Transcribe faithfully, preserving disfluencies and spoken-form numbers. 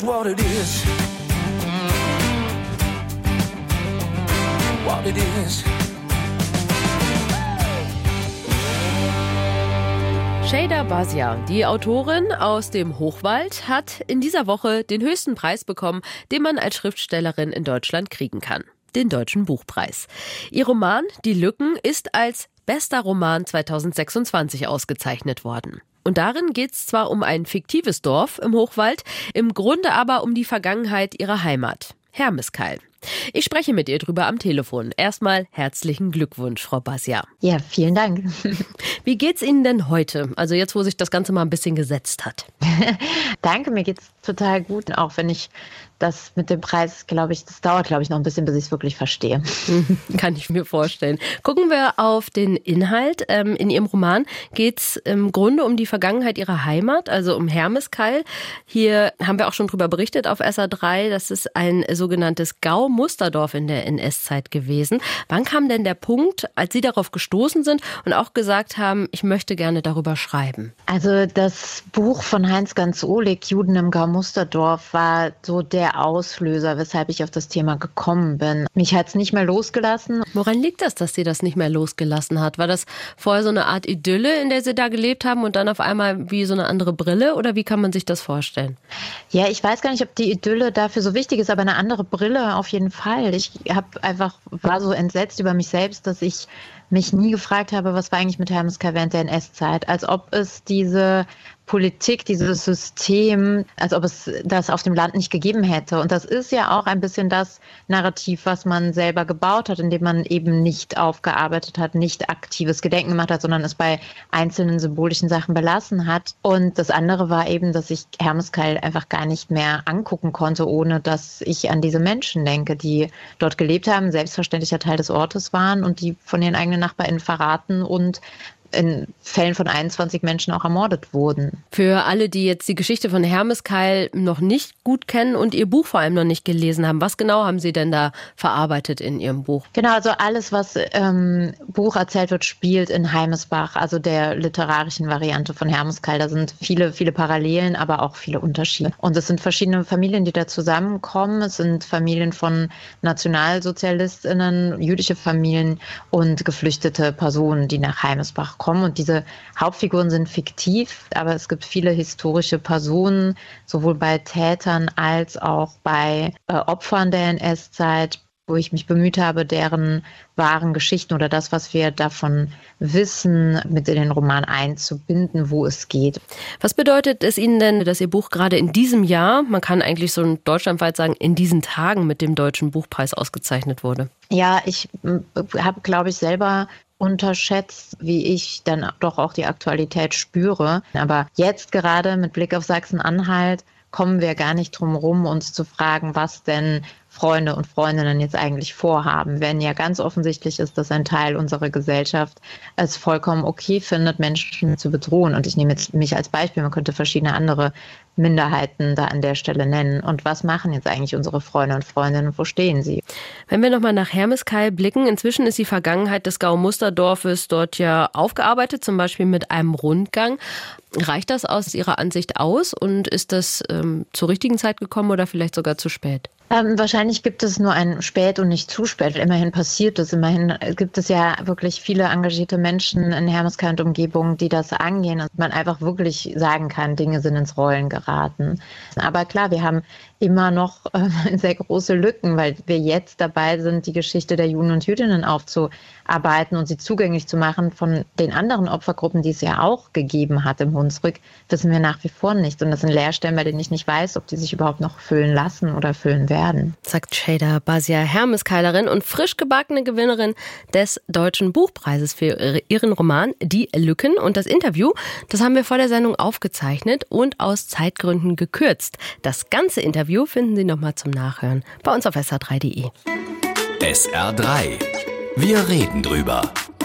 what it is. What it is. Sheyda Bazia, die Autorin aus dem Hochwald, hat in dieser Woche den höchsten Preis bekommen, den man als Schriftstellerin in Deutschland kriegen kann. Den Deutschen Buchpreis. Ihr Roman Die Lücken ist als bester Roman zweitausendsechsundzwanzig ausgezeichnet worden. Und darin geht es zwar um ein fiktives Dorf im Hochwald, im Grunde aber um die Vergangenheit ihrer Heimat, Hermeskeil. Ich spreche mit ihr drüber am Telefon. Erstmal herzlichen Glückwunsch, Frau Bazia. Ja, vielen Dank. Wie geht's Ihnen denn heute? Also jetzt, wo sich das Ganze mal ein bisschen gesetzt hat. Danke, mir geht's total gut. Auch wenn ich das mit dem Preis, glaube ich, das dauert, glaube ich, noch ein bisschen, bis ich es wirklich verstehe. Kann ich mir vorstellen. Gucken wir auf den Inhalt. In Ihrem Roman geht es im Grunde um die Vergangenheit Ihrer Heimat, also um Hermeskeil. Hier haben wir auch schon drüber berichtet auf S A drei. Das ist ein sogenanntes Gau-Musterdorf in der N S-Zeit gewesen. Wann kam denn der Punkt, als Sie darauf gestoßen sind und auch gesagt haben, ich möchte gerne darüber schreiben? Also das Buch von Heinz-Ganz Ohlig, Juden im Gau-Musterdorf, war so der Auslöser, weshalb ich auf das Thema gekommen bin. Mich hat es nicht mehr losgelassen. Woran liegt das, dass Sie das nicht mehr losgelassen hat? War das vorher so eine Art Idylle, in der Sie da gelebt haben und dann auf einmal wie so eine andere Brille? Oder wie kann man sich das vorstellen? Ja, ich weiß gar nicht, ob die Idylle dafür so wichtig ist, aber eine andere Brille auf jeden Fall. Ich hab einfach, war so entsetzt über mich selbst, dass ich mich nie gefragt habe, was war eigentlich mit Hermeskeil während der N S-Zeit. Als ob es diese Politik, dieses System, als ob es das auf dem Land nicht gegeben hätte. Und das ist ja auch ein bisschen das Narrativ, was man selber gebaut hat, indem man eben nicht aufgearbeitet hat, nicht aktives Gedenken gemacht hat, sondern es bei einzelnen symbolischen Sachen belassen hat. Und das andere war eben, dass ich Hermeskeil einfach gar nicht mehr angucken konnte, ohne dass ich an diese Menschen denke, die dort gelebt haben, selbstverständlicher Teil des Ortes waren und die von ihren eigenen NachbarInnen verraten und in Fällen von einundzwanzig Menschen auch ermordet wurden. Für alle, die jetzt die Geschichte von Hermeskeil noch nicht gut kennen und Ihr Buch vor allem noch nicht gelesen haben, was genau haben Sie denn da verarbeitet in Ihrem Buch? Genau, also alles, was im Buch erzählt wird, spielt in Heimesbach, also der literarischen Variante von Hermeskeil. Da sind viele, viele Parallelen, aber auch viele Unterschiede. Und es sind verschiedene Familien, die da zusammenkommen. Es sind Familien von NationalsozialistInnen, jüdische Familien und geflüchtete Personen, die nach Heimesbach kommen. Und diese Hauptfiguren sind fiktiv, aber es gibt viele historische Personen, sowohl bei Tätern als auch bei äh, Opfern der N S-Zeit, wo ich mich bemüht habe, deren wahren Geschichten oder das, was wir davon wissen, mit in den Roman einzubinden, wo es geht. Was bedeutet es Ihnen denn, dass Ihr Buch gerade in diesem Jahr, man kann eigentlich so deutschlandweit sagen, in diesen Tagen mit dem Deutschen Buchpreis ausgezeichnet wurde? Ja, ich habe, glaube ich, selber unterschätzt, wie ich dann doch auch die Aktualität spüre. Aber jetzt gerade mit Blick auf Sachsen-Anhalt kommen wir gar nicht drum rum, uns zu fragen, was denn Freunde und Freundinnen jetzt eigentlich vorhaben, wenn ja ganz offensichtlich ist, dass ein Teil unserer Gesellschaft es vollkommen okay findet, Menschen zu bedrohen. Und ich nehme jetzt mich als Beispiel, man könnte verschiedene andere Minderheiten da an der Stelle nennen. Und was machen jetzt eigentlich unsere Freunde und Freundinnen und wo stehen sie? Wenn wir nochmal nach Hermeskeil blicken, inzwischen ist die Vergangenheit des Gau-Musterdorfes dort ja aufgearbeitet, zum Beispiel mit einem Rundgang. Reicht das aus Ihrer Ansicht aus und ist das ähm, zur richtigen Zeit gekommen oder vielleicht sogar zu spät? Ähm, wahrscheinlich gibt es nur ein spät und nicht zu spät. Immerhin passiert es. Immerhin gibt es ja wirklich viele engagierte Menschen in Hermeskeil und Umgebung, die das angehen und man einfach wirklich sagen kann, Dinge sind ins Rollen geraten. Aber klar, wir haben immer noch äh, sehr große Lücken, weil wir jetzt dabei sind, die Geschichte der Juden und Jüdinnen aufzuarbeiten und sie zugänglich zu machen. Von den anderen Opfergruppen, die es ja auch gegeben hat im Hunsrück, wissen wir nach wie vor nicht. Und das sind Leerstellen, bei denen ich nicht weiß, ob die sich überhaupt noch füllen lassen oder füllen werden. Sagt Sheyda Bazia, Hermeskeilerin und frisch gebackene Gewinnerin des Deutschen Buchpreises für ihren Roman Die Lücken. Und das Interview, das haben wir vor der Sendung aufgezeichnet und aus Zeitgründen gekürzt. Das ganze Interview finden Sie nochmal zum Nachhören bei uns auf S R drei punkt de. S R drei. Wir reden drüber.